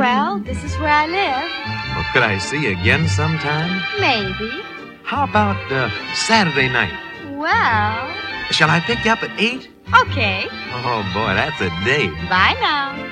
Well, this is where I live. Well, could I see you again sometime? Maybe. How about Saturday night? Well... Shall I pick you up at 8? Okay. Oh, boy, that's a date. Bye now.